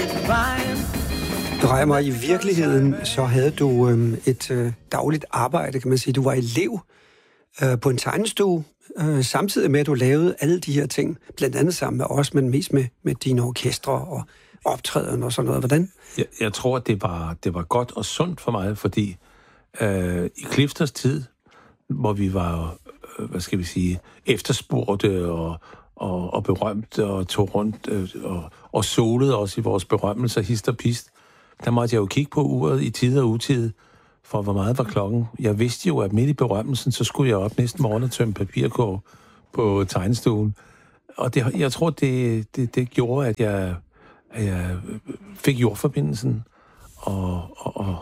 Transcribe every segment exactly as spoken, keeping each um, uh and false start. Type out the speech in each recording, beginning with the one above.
Reimer, i virkeligheden så havde du øhm, et øh, dagligt arbejde, kan man sige. Du var elev øh, på en tegnestue, øh, samtidig med, at du lavede alle de her ting, blandt andet sammen med os, men mest med, med dine orkestre og optræden og sådan noget. Hvordan? Jeg, jeg tror, at det var, det var godt og sundt for mig, fordi øh, i Klifters tid, hvor vi var, øh, hvad skal vi sige, efterspurgte og, og, og berømte og tog rundt øh, og, og solede også i vores berømmelser, hist og pist, der måtte jeg jo kigge på uret i tid og utid, for hvor meget var klokken. Jeg vidste jo, at midt i berømmelsen, så skulle jeg op næsten morgen og tømme papirkår på tegnestuen. Og det, jeg tror, det, det, det gjorde, at jeg, at jeg fik jordforbindelsen, og, og, og,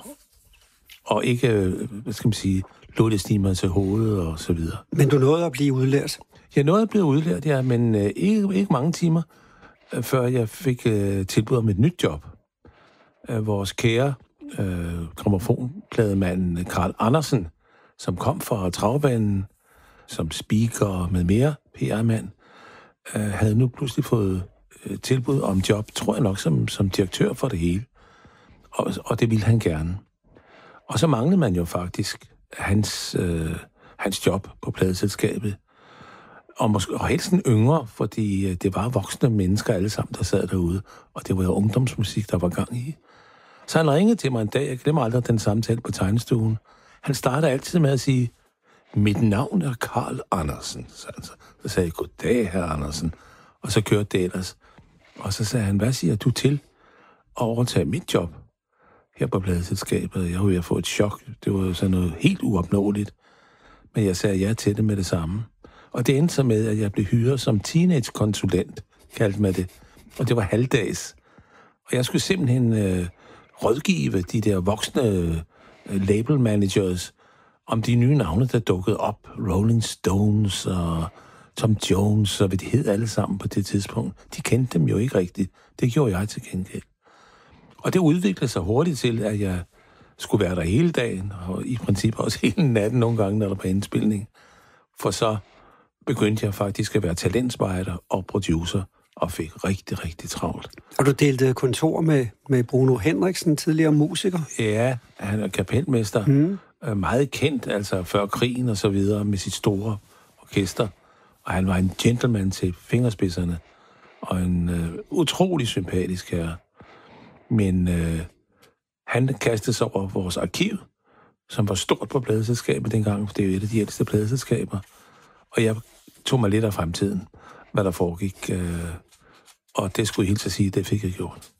og ikke, hvad skal man sige, lå det stige mig til hovedet og så videre. Men du nåede at blive udlært? Jeg nåede at blive udlært, ja, men øh, ikke, ikke mange timer, øh, før jeg fik øh, tilbud om et nyt job. Øh, vores kære øh, grammofonplademanden Carl Andersen, som kom fra travbanen som speaker med mere P R-mand, øh, havde nu pludselig fået øh, tilbud om job, tror jeg nok, som, som direktør for det hele. Og, og det ville han gerne. Og så manglede man jo faktisk hans, øh, hans job på pladeselskabet. Og, måske, og helst en yngre, fordi øh, det var voksne mennesker alle sammen, der sad derude. Og det var jo ungdomsmusik, der var gang i. Så han ringede til mig en dag, jeg glemmer aldrig den samtale på tegnestuen. Han startede altid med at sige, mit navn er Carl Andersen. Så, altså, så sagde jeg, goddag, herr Andersen. Og så kørte det ellers. Og så sagde han, hvad siger du til at overtage mit job her på pladeselskabet? Jeg var ved at få et chok. Det var jo sådan noget helt uopnåeligt. Men jeg sagde ja til det med det samme. Og det endte så med, at jeg blev hyret som teenage-konsulent, kaldte man det. Og det var halvdags. Og jeg skulle simpelthen øh, rådgive de der voksne øh, label managers om de nye navne, der dukkede op. Rolling Stones og Tom Jones og hvad de hed alle sammen på det tidspunkt. De kendte dem jo ikke rigtigt. Det gjorde jeg til gengæld. Og det udviklede sig hurtigt til, at jeg skulle være der hele dagen, og i princippet også hele natten nogle gange, når der var indspilning. For så begyndte jeg faktisk at være talentspejder og producer, og fik rigtig, rigtig travlt. Og du delte kontor med, med Bruno Henriksen, tidligere musiker? Ja, han er kapelmester. Mm. Meget kendt, altså før krigen og så videre, med sit store orkester. Og han var en gentleman til fingerspidserne, og en øh, utrolig sympatisk herre. Men øh, han kastede sig over vores arkiv, som var stort på pladeselskabet dengang, for det er jo et af de ældste pladeselskaber. Og jeg tog mig lidt af fremtiden, hvad der foregik. Øh, og det skulle jeg helt til at sige, det fik jeg gjort.